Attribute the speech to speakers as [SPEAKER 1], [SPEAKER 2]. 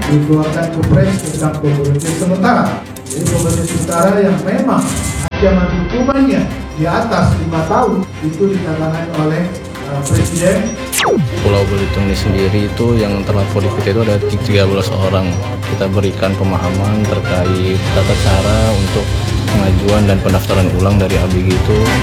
[SPEAKER 1] dikeluarkan kepres tentang pemberhentian sementara. Jadi pemberhentian sementara yang memang ancaman hukumannya di atas 5 tahun itu ditangani oleh Presiden.
[SPEAKER 2] Pulau Belitung ini sendiri itu yang terlapor di kita itu ada 13 orang. Kita berikan pemahaman terkait tata cara untuk pengajuan dan pendaftaran ulang dari ABG itu